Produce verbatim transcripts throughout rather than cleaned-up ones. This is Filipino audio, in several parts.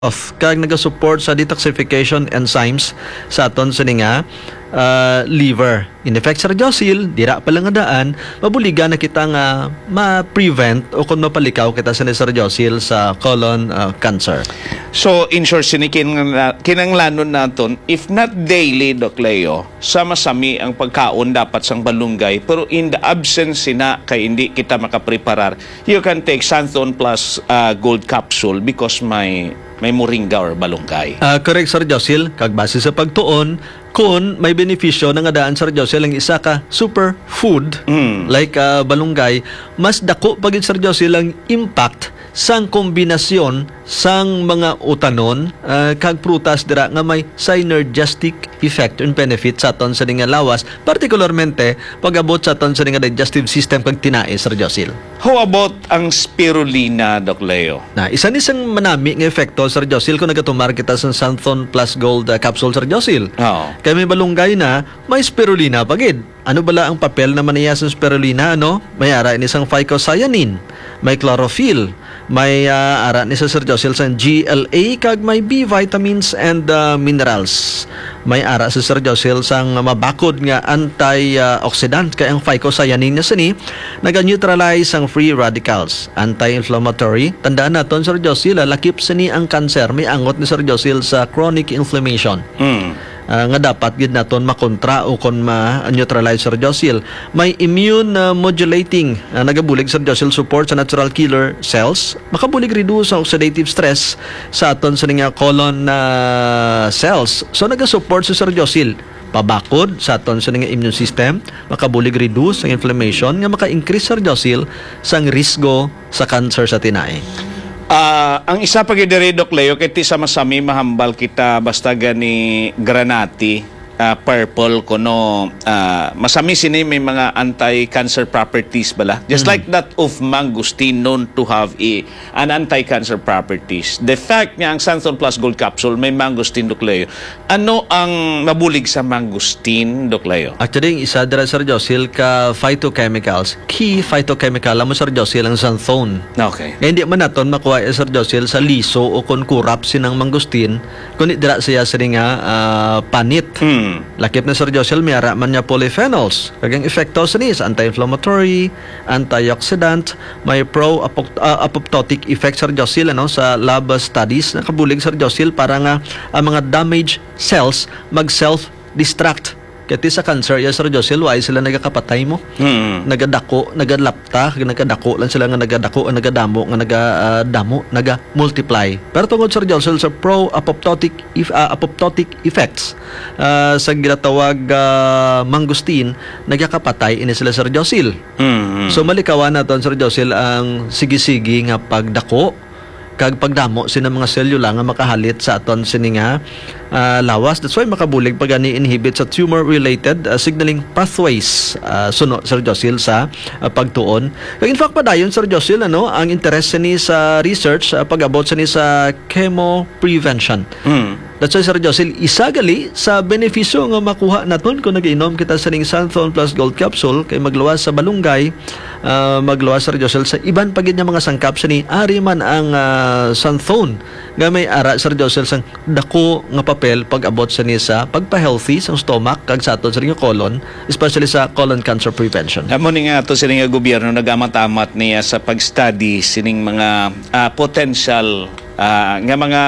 of kag naga-support sa detoxification enzymes sa aton sa nga uh, liver. In effect, Sir Josil, dira pa lang nga daan, mabuligan na kita nga ma-prevent o kung mapalikaw kita sa ni Sir Josil sa colon uh, cancer. So, in short, sinikin kinanglanon naton, if not daily, Doc Leo, sama-sami ang pagkaon dapat sang balunggay, pero in the absence sina kay hindi kita makapreparar, you can take Santhon plus uh, gold capsule because may may moringa or balunggay. Uh, correct, Sir Josil. Kag base sa pagtuon, kung may benepisyo na nga daan, Sir Josil, ang isa ka superfood, mm. like uh, balunggay, mas dako pagid, Sir Josil, ang impact sang kombinasyon sang mga utanon uh, kag prutas dira nga may synergistic effect and benefit sa aton sa nga lawas, particularmente pag-abot sa aton sa nga digestive system kag tinae, Sir Josil. How about ang spirulina, Doc Leo? Na isa ni sang manami nga epekto, Sir Josil, kung nagatumar kita sa Santhon plus gold uh, capsule, Sir Josil. Oh. Kaya may balunggay na, may spirulina pagid. Ano bala ang papel na maniya sa spirulina? Ano? May ara ni isang phycocyanin, may chlorophyll, may uh, ara ni sa Sir Josil sa G L A, kag may B vitamins and uh, minerals. May ara sa Sir Josil sang mabakod nga antioxidant, kaya ang phycocyanin niya sini naga-neutralize ang free radicals, anti-inflammatory. Tandaan naton, Sir Josil, lakip sini ang cancer. May angot ni Sir Josil sa chronic inflammation. Mm. Uh, nga dapat gid naton makontra o kon ma-neutralize, Sir Josil. May immune uh, modulating uh, nagabulig, Sir Josil, support sa natural killer cells, makabulig reduce ang oxidative stress sa aton sa nga colon uh, cells. So naga-support sa Sir Josil pabakod sa aton sa nga immune system, makabulig reduce ang inflammation nga maka-increase, Sir Josil, sang risgo sa cancer sa tinae. Uh, ang isa pa gidiri, Doc Leo, kay ti sama-sami mahambal kita basta gani granati, uh, purple kuno, uh, masami sini may mga anti-cancer properties bala. Just mm-hmm. like that of mangosteen known to have a, an anti-cancer properties. The fact nga ang Santhon plus gold capsule may mangosteen, Doc Leo. Ano ang mabulig sa mangosteen, Doc Leo? Actually, yung isa dira, Sir Josil, ka phytochemicals. Key phytochemical mo, Sir Josil, ang Santhon. Okay. Kaya hindi man naton makuha, Sir Josil, sa liso o kung kurap sinang mangosteen, kundi dira siya sa nga uh, panit. Hmm. Lakip na, Sir Josil, may ara man niya polyphenols. Kagang epekto sa nis, anti-inflammatory, antioxidant, may pro-apoptotic effect, Sir Josil, ano, sa lab studies na kabulig, Sir Josil, para nga ang uh, mga damaged cells mag-self-destruct. Kaya sa cancer, ya, Sir Josil, why sila nagakapatay mo? Hmm. Nagadako, nagadlapta, nagadako lang sila nga nagadako, nagadamo, nga nagadamo, naga-multiply. Pero tungod, Sir Josil, sa pro-apoptotic if, uh, apoptotic effects uh, sa ginatawag uh, mangosteen, nagakapatay ini sila, Sir Josil. Hmm. So malikawan naton, Sir Josil, ang sige-sige nga pagdako kag pagdamo sina mga selula nga makahalit sa aton sini nga uh, lawas. That's why makabulig pag ani inhibit sa tumor-related uh, signaling pathways uh, suno, Sir Josil, sa uh, pagtuon. Kag in fact padayon, Sir Josil, ano, ang interest ni sa research uh, pag-abot sa ni sa chemo prevention. Mm. That's why, Sir Josil, isa gali sa benepisyo nga makuha naton kung nag-inom kita sa ning Santhon plus gold capsule kay magluwas sa balunggay, uh, magluwas, Sir Josil, sa iban pagid nga mga sangkap sa ni ari man ang uh, Santhon nga may ara, Sir Josil, sang dako nga papel pag-abot sa ni sa pagpa-healthy sa stomach kag sa aton sa ring colon, especially sa colon cancer prevention. Amo ni nga ato sa ring gobyerno nagamat-amat niya sa pag-study sining mga uh, potential uh, nga mga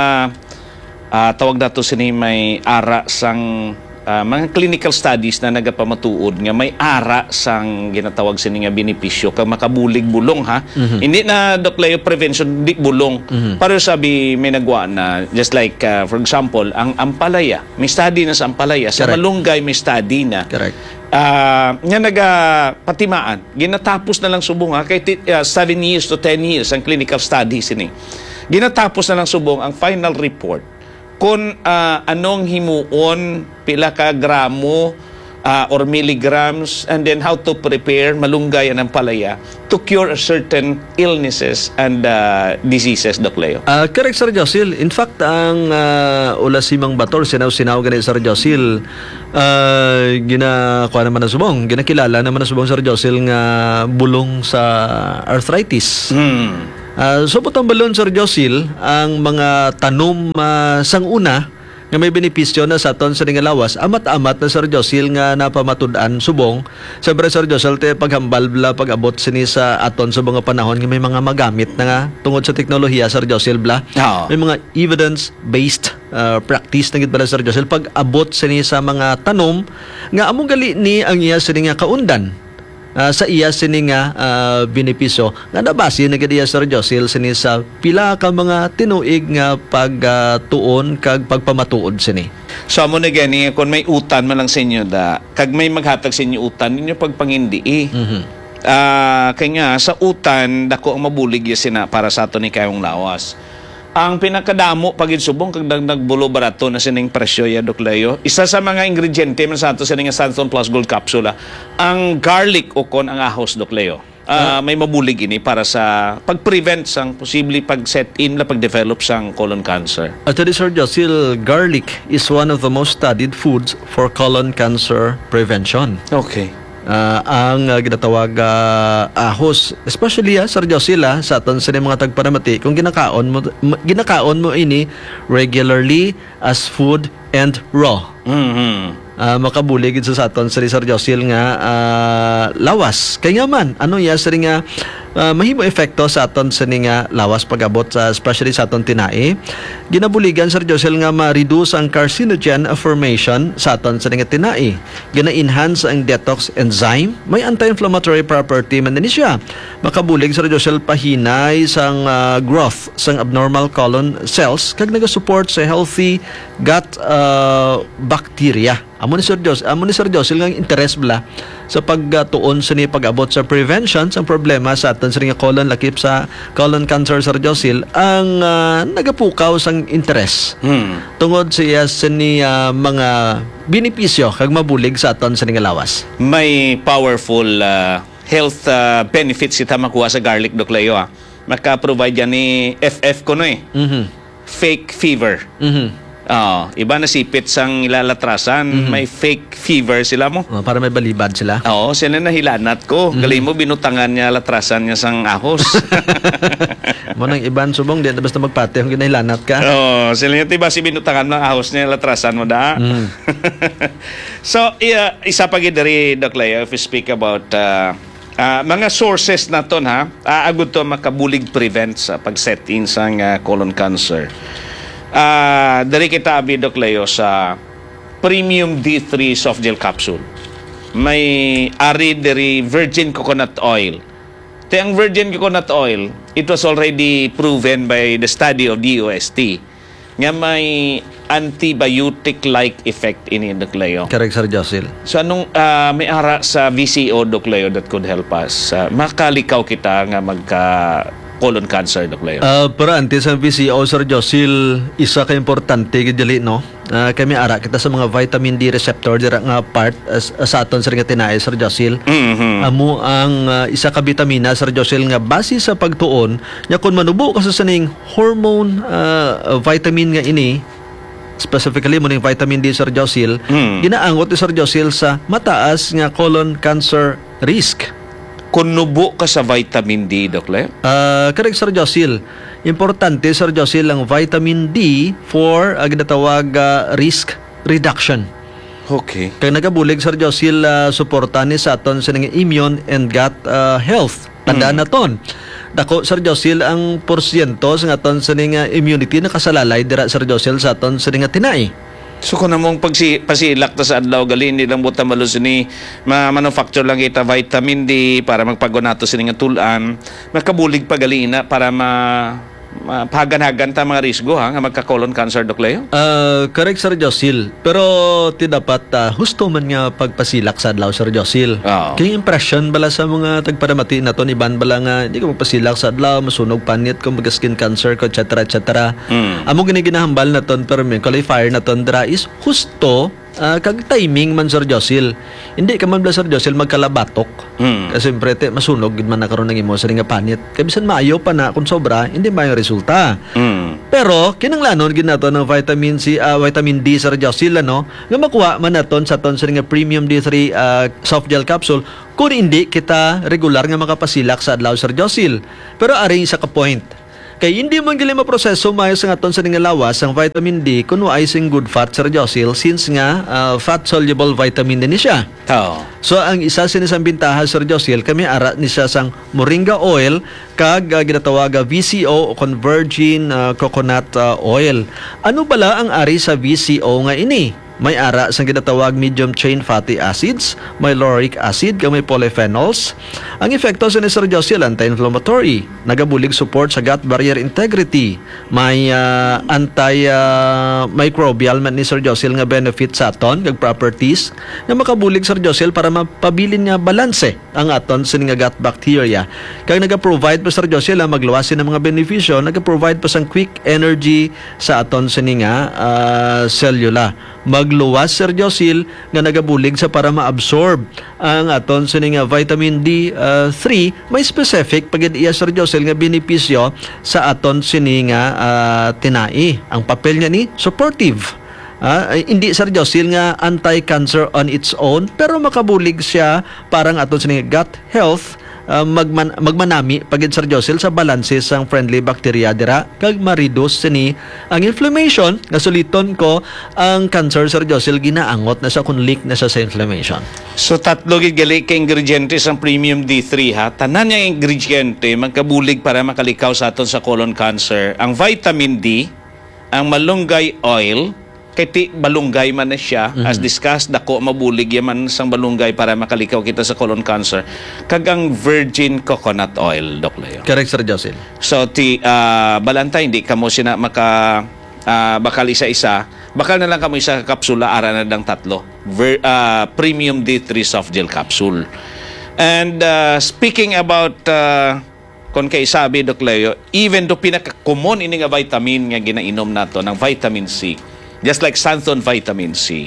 Uh, tawag dato sini may ara sang uh, mga clinical studies na nagapamatuod nga may ara sang ginatawag sini nga benepisyo kag makabulig bulong, ha. Mm-hmm. Hindi na, Doc Leo, prevention di bulong. Mm-hmm. Pero sabi may nagwa na just like uh, for example ang ampalaya, may study na sa ampalaya. Sa malunggay may study na. Correct. Uh, nga nagapatimaan, ginatapos na lang subong, ha, kay uh, seven years to ten years ang clinical studies ini. Ginatapos na lang subong ang final report kung uh, anong himuon, pila ka gramo uh, or milligrams, and then how to prepare malunggay ang palaya to cure certain illnesses and uh, diseases, Doc Leo. Uh, correct, Sir Josil. In fact, ang uh, ulasimang bator, sinaw-sinaw ganit, Sir Josil, uh, ginakuha naman na subong, ginakilala naman na subong, Sir Josil, nga bulong sa arthritis. Hmm. Uh, so butang balon Sir Josil ang mga tanom uh, sang una nga may benepisyo na sa aton sa nga lawas, amat-amat na Sir Josil nga napamatud-an subong. Siyempre Sir Josil, te paghambal bla pag-abot sini sa aton sa mga panahon nga may mga magamit na nga tungod sa teknolohiya Sir Josil bla. Oo. May mga evidence-based uh, practice na gid bala Sir Josil pag-abot sini sa mga tanom nga among gali ni ang iya sini nga kaundan. Uh, sa iya sini nga uh, benepisyo nga nabase na gid iya Sir Josil sini sa pila ka mga tinuig nga pagtuon uh, kag pagpamatuod sini. So amo na gani kung may utan man lang sa inyo da kag may maghatag sa inyo utan ninyo pagpangindi eh. Mhm. Ah, kay nga sa utan dako ang mabulig ya sina para sa ato ni kayong lawas. Ang pinakadamo pagid subong kag dagdag bulo barato na sining presyo ya Doklayo. Isa sa mga ingrediente man sa ato sining Santon Plus Gold Capsule, ang garlic o kon ang ahos Doklayo. Uh, may mabulig ini para sa pag-prevent sang posible pag-set-in na pag-develop sang colon cancer. Actually, Sir Josil, garlic is one of the most studied foods for colon cancer prevention. Okay. Uh, ang uh, ginatawag uh, ahos, especially uh, Sir Josil, uh, sa aton sa mga tagparamati, kung ginakaon mo ginakaon mo ini regularly as food and raw. Mhm. Uh, makabulig sa aton sa Sir Josil nga uh, lawas. Kaya nga man, ano ya sa nga uh, mahimo epekto sa aton sa nga lawas pag-abot sa especially sa aton tinai. Ginabuligan Sir Josil nga ma-reduce ang carcinogen formation sa aton sa nga tinai. Gina-enhance ang detox enzyme, may anti-inflammatory property man din siya. Makabulig Sir Josil pahinay sang uh, growth sang abnormal colon cells kag naga-support sa healthy gut uh, bacteria. Amo ni Sir Jos, amo ni Sir Josil nga interest bla sa pagtuon sa ni pag-abot sa prevention sa problema sa aton sa nga colon lakip sa colon cancer Sir Josil ang uh, nagapukaw sang interest. Hmm. Tungod siya sa ni uh, mga benepisyo kag mabulig sa aton sa nga lawas. May powerful uh, health uh, benefits kita makuha sa garlic Doklayo ah. Maka-provide yan ni F F ko no eh. Mhm. Fake fever. Mhm. Oh, iba na sipit sang ilalatrasan, Mhm. may fake fever sila mo. Uh, para may balibad sila. Oo, sila nahilanat ko. Mhm. Gali mo binutangan niya latrasan niya sang ahos. Mo nang iban subong di na basta magpati kung ginahilanat ka. Oo, sila niya tiba si binutangan ng ahos niya latrasan mo da. Mhm. So, iya, isa pa gid diri Doc Leo, if we speak about uh, uh, mga sources naton ha, uh, agud to makabulig prevent sa pag-set-in sang uh, colon cancer. Ah, uh, dari kita abi Doc Leo sa Premium D three soft gel capsule. May ari dari virgin coconut oil. Te ang virgin coconut oil, it was already proven by the study of D O S T nga may antibiotic-like effect ini Doc Leo. Correct Sir Josil. So anong uh, may ara sa V C O Doc Leo that could help us uh, makalikaw kita nga magka colon cancer Doc Leo? Uh, pero antes sa V C O Sir Josil, isa ka importante gidali no. Uh, kami ara kita sa mga vitamin D receptor dira nga part as, as sa aton sa nga tinai Sir Josil. Mhm. Amo ang uh, isa ka bitamina Sir Josil nga base sa pagtuon nya kun manubo ka sa saning hormone uh, vitamin nga ini specifically mo ning vitamin D Sir Josil, Mm. ginaangot ni Sir Josil sa mataas nga colon cancer risk. Kung nubo ka sa vitamin D, Doc Leo? Uh, correct Sir Josil. Importante Sir Josil ang vitamin D for uh, ginatawag uh, risk reduction. Okay. Kaya nagabulig Sir Josil uh, suportan ni sa aton sa nga immune and gut uh, health. Tandaan Mm. naton. Dako Sir Josil ang porsyento sa aton sa nga immunity na kasalalay dira Sir Josil sa aton sa nga tinai. So kung namong pagsi, pasilak ta sa adlaw gali hindi lang buta malus ni ma-manufacture lang kita vitamin D para magpagunato sini nga tulan, makabulig pa gali na para ma mapagan-hagan ta mga risgo ha nga magka-colon cancer Doc Leo? Uh, correct Sir Josil. Pero ti dapat uh, husto man nga pagpasilak sa adlaw Sir Josil. Oo. Kaya impression bala sa mga tagparamati nato ni ban bala nga di ka magpasilak sa adlaw, masunog panit ko mag skin cancer ko et cetera et cetera. Mm. Amo gini ginahambal naton pero may qualifier naton dra is husto uh, kag timing man Sir Josil. Hindi ka man bala Sir Josil magkalabatok. Mm. Kasi siyempre te masunog gid man na karon ng imo sa nga panit. Kay bisan maayo pa na kung sobra hindi ba yung resulta. Mm. Pero kinanglanon gid nato ng vitamin C, uh, vitamin D Sir Josil ano, nga makuha man naton sa ton sa nga Premium D three uh, soft gel capsule kung hindi kita regular nga makapasilak sa adlaw, Sir Josil. Pero ari isa ka point. Kay hindi mo gili maproseso maayos nga aton sa ningalawas ang vitamin D kuno ay sing good fat, Sir Josil, since nga uh, fat-soluble vitamin din ni siya. Oh. So ang isa sinisang bintaha, Sir Josil, kami ara ni siya sang moringa oil kag uh, ginatawag V C O o virgin uh, coconut uh, oil. Ano bala ang ari sa V C O nga ini? May ara sang ginatawag medium chain fatty acids, may lauric acid, kag may polyphenols. Ang epekto sa ni Sir Josil, anti-inflammatory, nagabulig support sa gut barrier integrity, may uh, anti-microbial uh, man ni Sir Josil nga benefit sa aton, kag properties nga makabulig, Sir Josil, para mapabilin nga balanse ang aton sa nga gut bacteria. Kag naga-provide pa, Sir Josil, ang magluwasin ng mga benepisyo, naga-provide pa sang quick energy sa aton sa nga uh, cellula. Magluwas, Sir Josil, nga nagabulig sa para ma-absorb ang aton sa nga vitamin D three, may specific pagid iya, Sir Josil, nga benepisyo sa aton sini nga uh, tinai. Ang papel niya ni supportive. Uh, hindi, Sir Josil, nga anti-cancer on its own, pero makabulig siya parang aton sini nga gut health. Uh, magman, magmanami pagid, Sir Josil, sa balanse sang friendly bacteria dira kag ma-reduce sini ang inflammation nga suliton ko ang cancer, Sir Josil, ginaangot na sa kun leak na sa sa inflammation. So tatlo gid gali ka ingrediente sang premium D three, ha. Tanan nga ingrediente magkabulig para makalikaw sa aton sa colon cancer. Ang vitamin D, ang malunggay oil, kay ti balunggay man na siya, mm-hmm. as discussed, dako mabulig yaman sang balunggay para makalikaw kita sa colon cancer, kag ang virgin coconut oil, Doc Leo. Correct, Sir Josil. So ti uh, balanta hindi kamo sina maka uh, bakal isa-isa, bakal na lang kamo isa kapsula ara na dang tatlo. Ver, uh, premium D three soft gel capsule. And uh, speaking about uh, kung kay sabi, Doc Leo, even do pinaka-common ini nga vitamin nga ginainom nato ng vitamin C, just like Santhon vitamin C.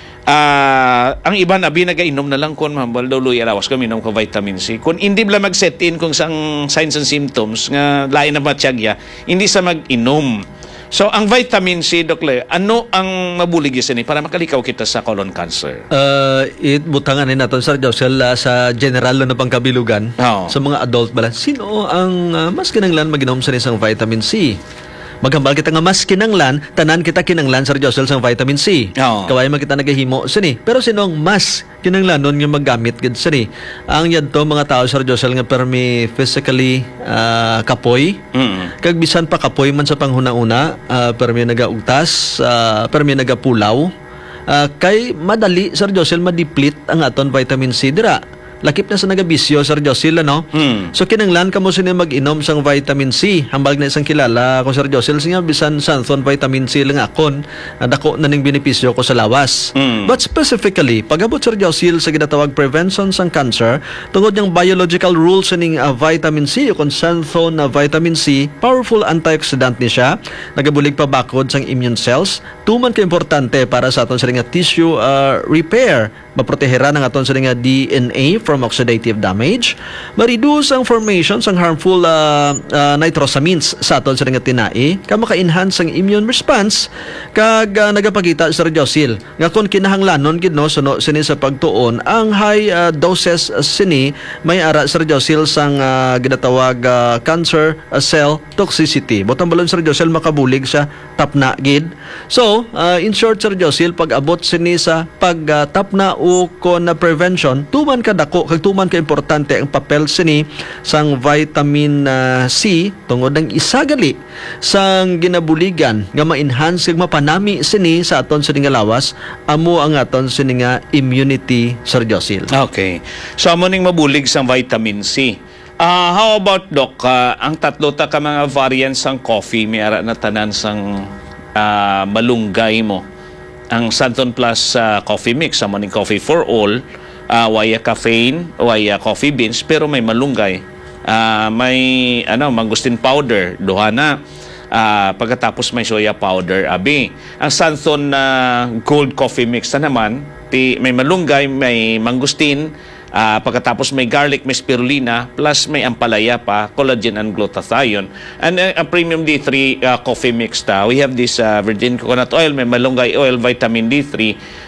Uh, ang iba na binagainom na lang kung mambalduluy alawas ko minom ko vitamin C. Kung hindi bala mag-set in kung sang signs and symptoms nga lain na matiyagya, hindi sa mag-inom. So, ang vitamin C, Doc Leo, ano ang mabulig yun para makalikaw kita sa colon cancer? Uh, it, butangan ni natin, Sir Josil, uh, sa general na pangkabilugan, oh. sa mga adult bala, sino ang uh, mas kinanglan mag-inom sa isang vitamin C? Maghambal kita nga mas kinanglan, tanan kita kinanglan, Sir Josil, sa vitamin C. Oh. Kaway man kita nagahimo sini. Pero sinong mas kinanglan nun nga maggamit gid sini? Ang yadto mga tao, Sir Josil, nga permi physically uh, kapoy. Mm. Kag bisan pa kapoy man sa panghuna-una, uh, permi nagaugtas, uh, permi nagapulaw. Uh, kay madali, Sir Josil, ma-deplete ang aton vitamin C dira. Lakip na sa nagabisyo, Sir Josil, no? Hmm. So, kinanglan ka mo sila mag-inom sang vitamin C. Hambag na isang kilala ko, Sir Josil, siya bisan Santhon vitamin C lang akon, dako na ning benepisyo ko sa lawas. Hmm. But specifically, pag-abot, Sir Josil, sa ginatawag prevention sang cancer, tungod yung biological rules ning uh, vitamin C, yung Santhon na uh, vitamin C, powerful antioxidant ni siya, nagabulig pa bakod sang immune cells, tuman ka importante para sa aton sa nga tissue uh, repair, maprotehera ng aton sa nga D N A from oxidative damage, ma-reduce ang formation sang harmful uh, uh, nitrosamines sa aton sa nga tinai, ka maka-enhance ang immune response, kag uh, nagapakita, Sir Josil, nga kung kinahanglanon gid no suno sini sa pagtuon ang high uh, doses uh, sini may ara, Sir Josil, sang uh, ginatawag uh, cancer uh, cell toxicity. Botang balon, Sir Josil, makabulig sa tapna gid. So, uh, in short, Sir Josil, pag-abot sini sa pag-tapna uh, o kon na prevention, tuman ka dako kag tuman ka importante ang papel sini sang vitamin uh, C tungod ng isagali sang ginabuligan nga ma-enhance kag mapanami sini sa aton sini nga lawas, amo ang aton sini nga immunity, Sir Josil. Okay. So amo ning mabulig sang vitamin C. Uh, how about, Doc, uh, ang tatlo ta ka mga variants sang coffee, may ara na tanan sang uh, malunggay mo. Ang Santhon Plus uh, coffee mix, sa morning coffee for all, uh, waya caffeine, waya coffee beans, pero may malunggay. Uh, may ano, mangosteen powder, duha na. Uh, pagkatapos may soya powder, abi. Ang Santhon uh, gold coffee mix na naman, ti, may malunggay, may mangosteen, Uh, pagkatapos may garlic, may spirulina, plus may ampalaya pa, collagen and glutathione. And uh, ang premium D three uh, coffee mix ta, we have this uh, virgin coconut oil, may malunggay oil, vitamin D three,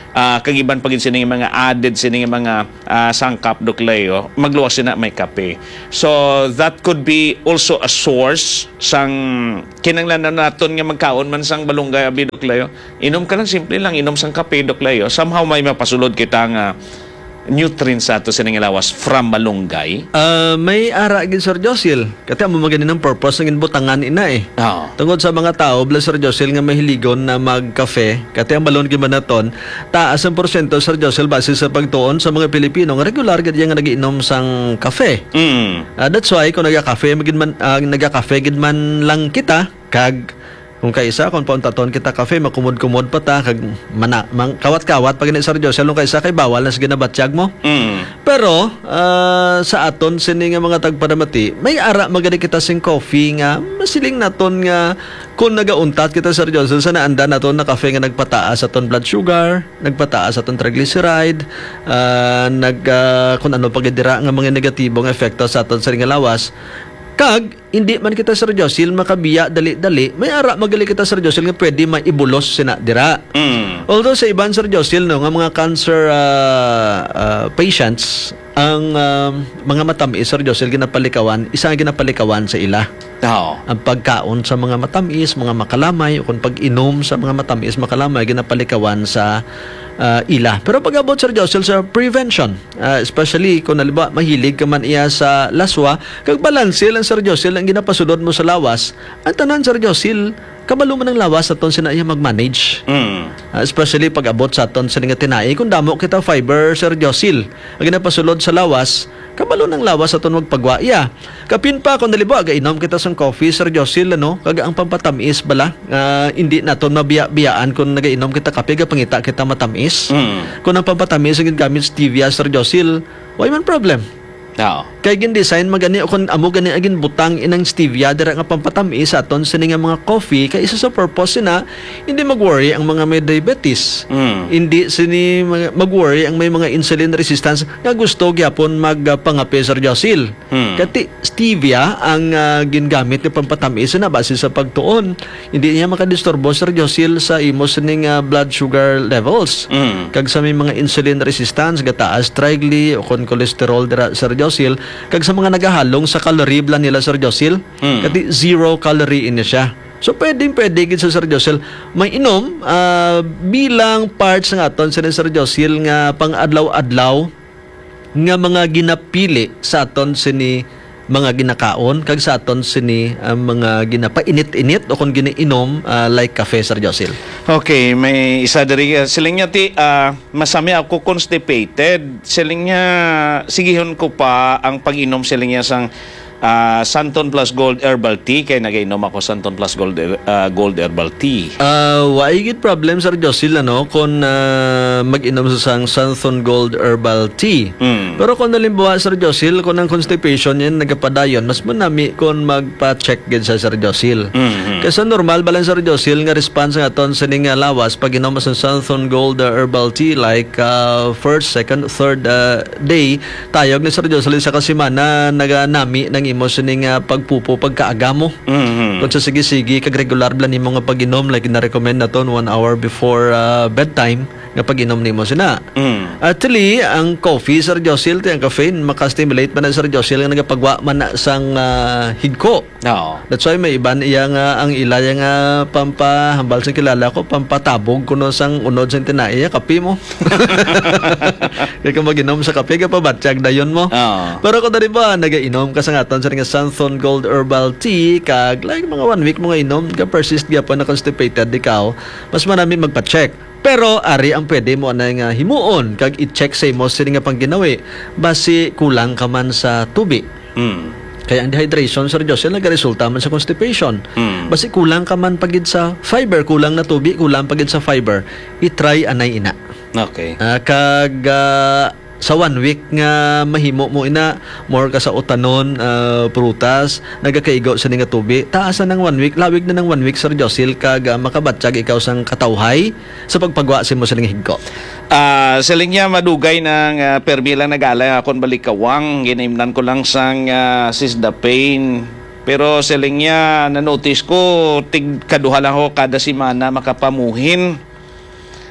uh, kagiban pagin sining mga added sining mga uh, sangkap doklayo, magluwas sina may kape. So that could be also a source sang kinanglanan naton nga magkaon man sang balunggay abi doklayo. Inom ka lang, simple lang inom sang kape doklayo. Somehow may mapasulod kita nga nutrients sa ato sining lawas from malunggay. Uh, may ara gid Sir Josil. Kati amo magani ng purpose ng butangan ina eh. Oh. Tungod sa mga tao, bla Sir Josil nga mahiligon na magkafe, kati ang balon gid naton, taas ang porsyento Sir Josil base sa pagtuon sa mga Pilipino nga regular gid nga nagiinom sang kafe. Mm. Uh, that's why kung nagaka-kafe magid man uh, nagaka-kafe gid man lang kita kag kung kaisa kung pauntaton kita kafe makumod-kumod pa ta kag mana mang, kawat-kawat pag ni Sir Josel kung kaisa kay bawal na sige na batsyag mo. Mm. Pero uh, sa aton sini nga mga tagpadamati may ara magani kita sing coffee nga masiling naton nga kung nagauntat kita Sir Josel sa naanda naton na kafe nga nagpataas aton blood sugar, nagpataas aton triglyceride, uh, nag uh, kung ano pagidira nga mga negatibong epekto sa aton sa nga lawas. Kag, hindi man kita Sir Josil makabiya dali-dali, may ara magali kita Sir Josil nga pwede maibulos sina dira. Mm. Although sa iban Sir Josil no, nga mga cancer uh, uh, patients, ang uh, mga matamis Sir Josil ginapalikawan, isa nga ginapalikawan sa ila. Oh. Ang pagkaon sa mga matamis, mga makalamay, o kung pag-inom sa mga matamis, makalamay, ginapalikawan sa uh, ila. Pero pag abot Sir Josil sa prevention, uh, especially kung naliba, mahilig ka man iya sa laswa, kag balanse lang Sir Josil ang ginapasunod mo sa lawas, ang tanan Sir Josil, kabalo man ang lawas aton sina iya mag-manage. Mm. Uh, especially pag abot sa aton sa nga tinai, kung damo kita fiber Sir Josil, ang ginapasulod sa lawas, kabalo ng lawas aton magpagwa iya. Kapin pa kung naliba, gainom kita sang coffee Sir Josil, ano, kaga ang pampatamis bala, uh, hindi naton mabiya-biyaan kung nagainom kita kape, pangita kita matamis. Mm. Kung ang pampatamis ang gamit stevia Sir Josil, why man problem? Oh. Kay gin design magani o kung amo gani agin butang inang stevia dira nga pampatamis aton sa nga mga coffee kay isa sa purpose na hindi mag-worry ang mga may diabetes. Mm. Hindi sini mag-worry ang may mga insulin resistance nga gusto gyapon magpangapi Sir Josil. Mm. Kati stevia ang uh, gingamit nga pampatamis na base sa pagtuon. Hindi niya makadisturbo Sir Josil sa imo sining uh, blood sugar levels. Mm. Kag sa may mga insulin resistance gataas trigly o kon cholesterol dira Sir Josil, kag sa mga nagahalong sa calorie plan nila Sir Josil, mm. kati zero calorie in siya. So pwedeng pwede gid sa Sir Josil may inom uh, bilang parts ng aton sa Sir Josil nga pang-adlaw-adlaw nga mga ginapili sa aton sini mga ginakaon kag sa aton sini uh, mga ginapainit-init o kung giniinom uh, like cafe Sir Josil. Okay, may isa diri siling niya ti uh, masami ako constipated. Siling niya sigihon ko pa ang pag-inom siling niya sang uh, Santon Plus Gold Herbal Tea kay nagainom ako Santon Plus Gold uh, Gold Herbal Tea. Uh, why gid problem Sir Josil ano kung uh, mag-inom sa sang Santon Gold Herbal Tea. Mm. Pero kung nalimbawa Sir Josil kung ang constipation yan nagapadayon mas manami kung magpa-check gid sa Sir Josil. Mm-hmm. Kasi normal ba lang Sir Josil nga response nga aton sa ning lawas pag inom sa Santon Gold uh, Herbal Tea like uh, first, second, third uh, day tayog ni Sir Josil sa kasimana naganami ng imo sining uh, pagpupo pagkaaga mo. Mm-hmm. Kung sa sige-sige kag regular blan nimo nga pag-inom like na-recommend naton one hour before uh, bedtime nga pag-inom nimo sina. Mm. Actually, ang coffee Sir Josil, ang caffeine maka-stimulate man na Sir Josil nga nagapagwa man na sang uh, higko. No. That's why may iban iya nga ang ilaya nga pampahambal sa kilala ko pampatabog kuno sang unod sang tinai kape mo. Kaya kung mag-inom sa kape ka pa batsyag dayon mo. Oh. Pero kung dali ba nagainom ka sa ngaton sa nga Santon Gold Herbal Tea kag like mga one week mo nga inom ka persist gyapon na constipated ikaw mas marami magpa-check. Pero ari ang pwede mo na nga himuon kag i-check sa imo sini nga pangginawi base kulang ka man sa tubig. Mm. Kaya ang dehydration Sir Josil nagaresulta man sa constipation. Mm. Base kulang ka man pagid sa fiber, kulang na tubig, kulang pagid sa fiber, i-try anay ina. Okay. Uh, kag uh, sa one week nga mahimo mo ina more ka sa utanon uh, prutas nagakaigaw sa nga tubig taasan ng one week lawig na ng one week Sir Josil kag uh, makabatsyag ikaw sang katawhay sa pagpagwa sa mo sa higko. Ah, uh, siling niya madugay ng uh, permila nagala akon balikawang ginimnan ko lang sang uh, Sisdapain. Pero siling niya na notice ko tig kaduha lang ako kada semana makapamuhin.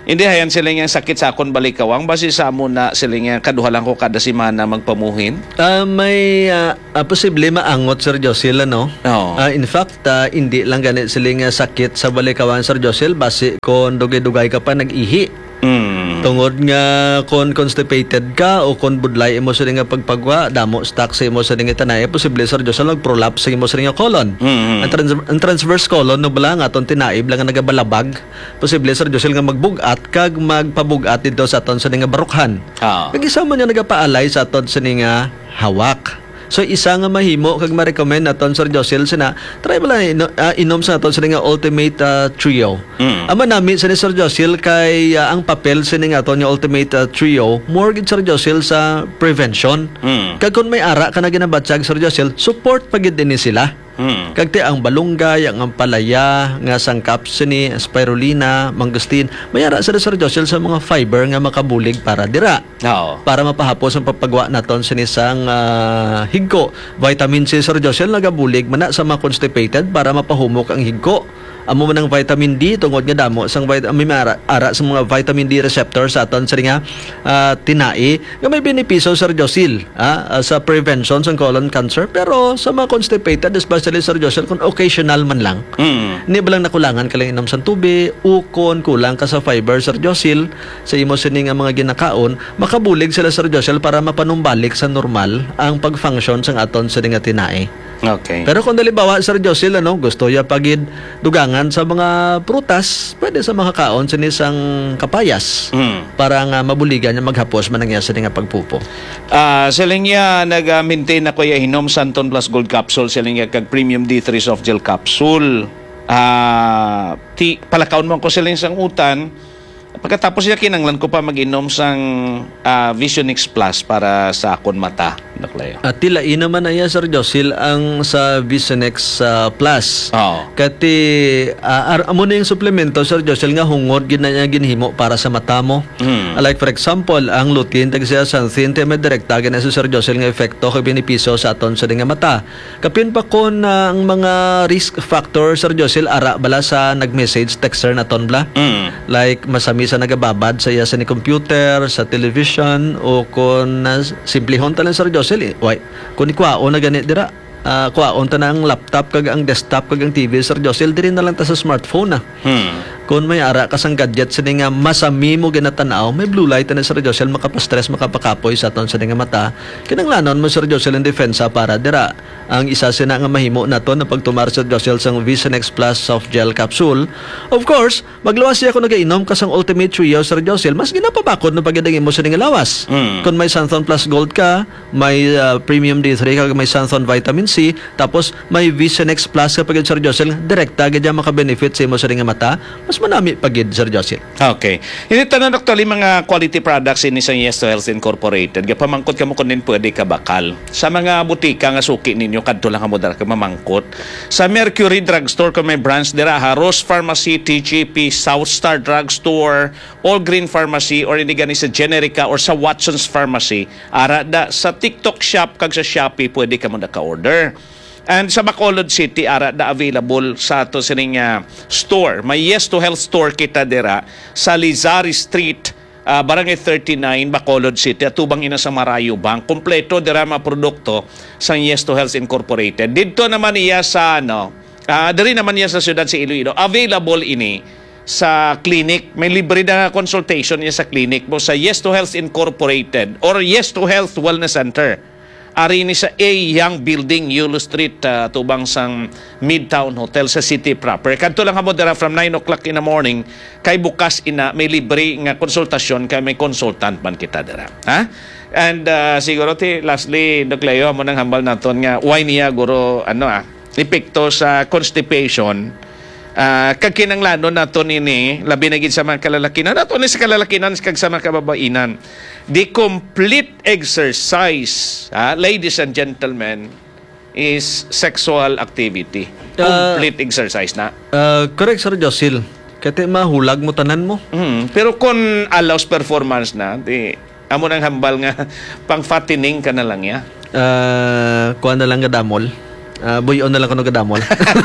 Hindi hayan sila nga sakit sa akon balikawang basi sa amo na sila nga kaduha lang ko kada semana magpamuhin. Ah, may ah, ah, posible maangot Sir Josil ano. Oo. Ah, in fact, ah, hindi lang ganit sila nga sakit sa balikawan Sir Josil base kon dugay-dugay ka pa nag-ihi. Mm. Tungod nga kon constipated ka o kon budlay imo sa nga pagpagwa, damo stock sa imo sa nga tanay, posible Sir Josil mag-prolapse sa imo sa nga colon. Mm. Ang, trans- ang transverse colon no bala nga aton tinaib lang nga nagabalabag, posible Sir Josil nga magbugat kag magpabugat dito sa aton sa nga barukhan. Ah. Kag isa man nga nagapaalay sa aton sa nga hawak. So isa nga mahimo kag ma-recommend naton Sir Josil sina try bala ino, uh, inom sa naton sa nga Ultimate uh, Trio. Mm. Ama nami sa ni Sir Josil kay uh, ang papel sa nga aton nga Ultimate uh, Trio more gid Sir Josil sa prevention. Mm. Kag kun may ara ka na ginabatsag Sir Josil, support pagid din sila. Mm. Kag ti ang balunggay, ang ampalaya, nga sangkap sini, spirulina, mangustin, mayara sa Sir Josil sa mga fiber nga makabulig para dira. Oo. Para mapahapos ang papagwa naton sa isang uh, higko. Vitamin C Sir Josil nagabulig man na sa mga constipated para mapahumok ang higko. Amo man ang vitamin D tungod nga damo sang vitamin ara, ara sa mga vitamin D receptors sa aton sa nga uh, tinai nga may benepisyo Sir Josil ah, uh, sa prevention sa colon cancer, pero sa mga constipated especially Sir Josil kung occasional man lang. Mm. Hindi ba lang nakulangan ka lang inom sa tubig, ukon, kulang ka sa fiber Sir Josil, sa imo sini nga mga ginakaon, makabulig sila Sir Josil para mapanumbalik sa normal ang pag-function sa aton sa nga tinai. Okay. Pero kung dalibawa Sir Josil ano, gusto ya pagid dugangan sa mga prutas, pwede sa mga kaon sa isang kapayas. Mm. Para nga mabuligan niya maghapos man ang sa nga pagpupo. Ah, siling niya nag-maintain na ko ya hinom Santon Plus Gold Capsule, siling niya kag Premium D three Soft Gel Capsule. Ah, ti palakaon mo ko siling sang utan. Pagkatapos niya kinanglan ko pa mag-inom sang ah, Visionix Plus para sa akon mata. Naklayo. At tilain naman na yan Sir Josil ang sa Visonex uh, Plus. Oo. Kati uh, ar- amo na yung suplemento Sir Josil nga hungod gid na niya ginhimo para sa mata mo. Mm. Like for example, ang lutein tag siya xanthin te med direkta gina sa Sir Josil nga epekto kay benepisyo sa aton sa nga mata. Kapin pa kon uh, ang mga risk factor Sir Josil ara bala sa nag-message texter naton bla. Mm. Like masami sa nagababad sa iya sa ni computer, sa television o kon uh, simplehon talang Sir Josil eh. Why? Kung ikwaon na ganit dira, uh, kwaon ta na ang laptop kag ang desktop kag ang T V Sir Josil diri na lang ta sa smartphone na. Hmm. Kung may ara ka sang gadget sa nga masami mo ginatanaw, may blue light na Sir Josil makapastress makapakapoy sa aton sa nga mata. Kinanglanon mo Sir Josil ang defensa para dira. Ang isa sina nga mahimo naton na pagtumar Sir Josil sang Visonex Plus Soft Gel Capsule. Of course, magluwas siya kung nagainom ka sang Ultimate Trio Sir Josil, mas ginapabakod no pagidangin mo sa nga lawas. Mm. Kung may Santhon Plus Gold ka, may uh, Premium D three kag may Santhon Vitamin C, tapos may Visonex Plus ka pagid Sir Josil, direkta gid maka-benefit sa imo sa nga mata. Mas manami pagid Sir Josil. Okay. Hindi tanan actually mga quality products ini sa Yes to Health Incorporated. Gapamangkot ka mo kunin pwede ka bakal. Sa mga butika nga suki ninyo kadto lang mo dara ka mamangkot. Sa Mercury Drugstore ka may branch dira ha, Rose Pharmacy, T G P, South Star Drugstore, All Green Pharmacy or ini gani sa Generica or sa Watson's Pharmacy. Ara da sa TikTok shop kag sa Shopee pwede ka mo naka-order. And sa Bacolod City, ara na available sa ato sining uh, store. May Yes to Health store kita dira sa Lizari Street, uh, Barangay thirty-nine, Bacolod City. At tubang ina sa Marayo Bank. Kompleto dira mga produkto sa Yes to Health Incorporated. Dito naman iya sa, ano, uh, diri naman iya sa siyudad sa Iloilo. Available ini sa clinic. May libre na consultation niya sa clinic mo sa Yes to Health Incorporated or Yes to Health Wellness Center. Ari ni sa A Young Building, Yulo Street, uh, tubang sang Midtown Hotel sa city proper. Kadto lang mo dira from nine o'clock in the morning kay bukas ina may libre nga konsultasyon kay may consultant man kita dira. Ha? And uh, siguro ti lastly Dokleo mo nang hambal naton nga why niya guro ano ah epekto sa constipation. Uh, kag kinanglanon naton ini labi na gid sa mga kalalakinan naton ni sa kalalakinan kag sa mga kababainan. The complete exercise, ah, ladies and gentlemen, is sexual activity. Complete uh, exercise na. Uh, correct Sir Josil. Kati mahulag mo tanan mo. Mm, pero kung allows performance na, di amo nang hambal nga pang fattening ka na lang ya. Uh, kuha na lang nga damol. Uh, buyon na lang kuno gadamol.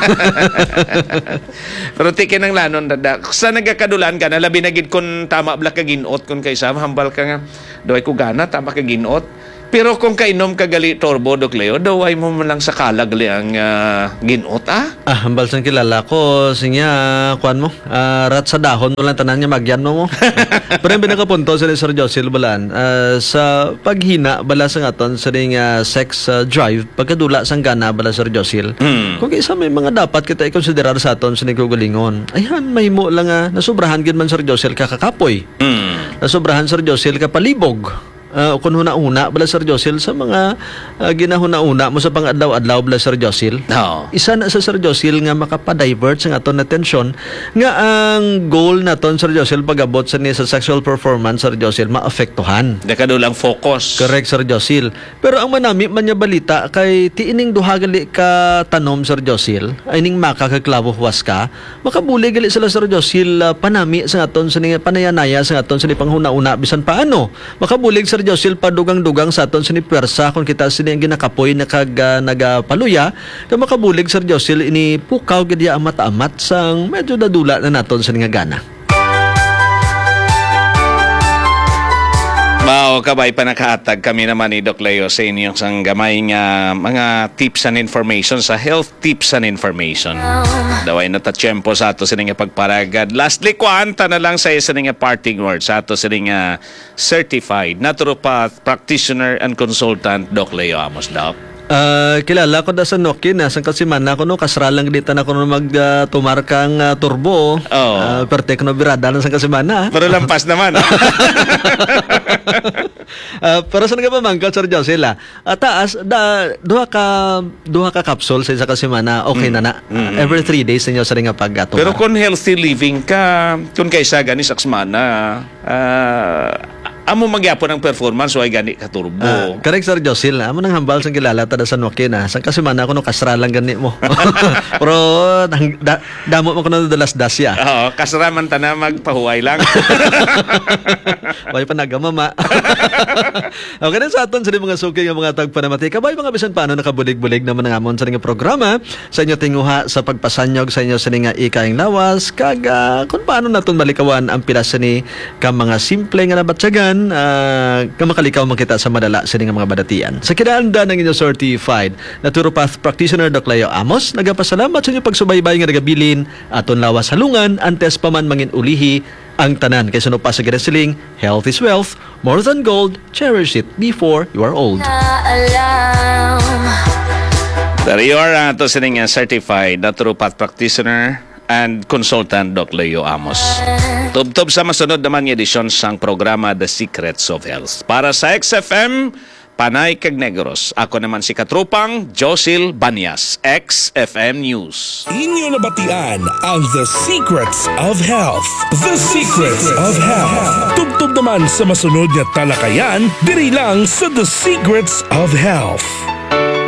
Pero tikin ng lanon dada. Sa nagakadulan ka na labi na gid kun tama bla ka ginot kun kaysa hambal ka nga doy ko gana tama ka ginot. Pero kung kainom ka gali turbo Doc Leo, daway mo man lang sa kalag li ang uh, ginot ah. Ah, hambal sang kilala ko sinya kuan mo. Uh, rat sa dahon mo lang tanan niya magyan mo mo. Pero yung pinakapunto sa Sir Josil balan uh, sa paghina bala sa ngaton sa ring uh, sex uh, drive pagkadula sang gana bala Sir Josil. Mm. Kung isa may mga dapat kita i-considerar sa aton sa nigugulingon. Ayan, may mo lang uh, nasubrahan gid man Sir Josil kakakapoy. Mm. Nasubrahan Sir Josil kapalibog. Uh, kung huna-una bala Sir Josil sa mga uh, ginahuna-una mo sa pang-adlaw-adlaw bala Sir Josil. No. Isa na sa Sir Josil nga makapadivert sa aton atensyon nga ang goal naton Sir Josil pagabot sa ni sa sexual performance Sir Josil maapektuhan. Nakadulang focus. Correct Sir Josil. Pero ang manami man niya balita kay tiining duha gali ka tanom Sir Josil ay ning makakaklavo huwas ka makabuli gali sila Sir Josil uh, panami sa aton sa ni panayanaya sa aton sa ni panghuna-una bisan paano makabulig Sir Josil padugang-dugang sa aton sini pwersa kung kita sini ang ginakapoy na kag uh, nagapaluya kay makabulig Sir Josil ini pukaw gid ya amat-amat sang medyo dadula na naton sa nga gana. Mao kabay pa nakaatag kami naman ni Doc Leo sa inyong sang gamay nga mga tips and information sa health tips and information. Daway na ta tiyempo sa ato sa nga pagparagad. Lastly, kuanta na lang sa isa nga parting words sa ato sa nga certified naturopath practitioner and consultant Doc Leo Amos Doc. Uh, kilala ko da sa Noki na sa kasimana ko no kasralang dita na ko no mag uh, tumar kang uh, turbo. Oh. Uh, per teknobirada na sa kasimana. Pero lampas naman. uh, pero sa nagapamangkot Sir Josil uh, taas da duha ka duha ka capsule sa isa kasimana okay mm. na na. Mm-hmm. Every three days ninyo sa nga pag uh, tumar. Pero kung healthy living ka kung kaysa gani sa kasimana uh, amo magyapon ang performance way gani ka turbo. Uh, correct Sir Josil. Amo nang hambal sang kilala tada sa Noki na. Sa kasimana ko no kasra lang gani mo. Pero da, damo mo ko no dalas dasya. Oo, kasra man ta na magpahuway lang. Way pa nagamama. Okay na sa aton sa mga suki nga mga tagpanamati. Kabay mga bisan paano nakabulig-bulig naman ang amon sa nga programa sa inyo tinguha sa pagpasanyog sa inyo sa nga ikaing lawas kag uh, kung paano naton balikawan ang pilas ni ka mga simple nga nabatsagan Uh, kamakalikaw makita sa madala sa mga badatian. Sa kinahanglan ng inyong certified naturopath practitioner Doc Leo Amos, nagapasalamat sa inyong pagsubaybay nga nagabilin aton lawas halungan antes pa man mangin ulihi ang tanan kaysa no pa sa ginasiling health is wealth, more than gold, cherish it before you are old. There you are, uh, to sitting a certified naturopath practitioner and consultant Doc Leo Amos. Tub-tub sa masunod naman yung edisyon sang programa The Secrets of Health. Para sa X F M, Panay kag Negros. Ako naman si Katrupang Josil Banyas, X F M News. Inyo nabatian ang The Secrets of Health. The Secrets of Health. Tub-tub naman sa masunod na talakayan, diri lang sa The Secrets of Health.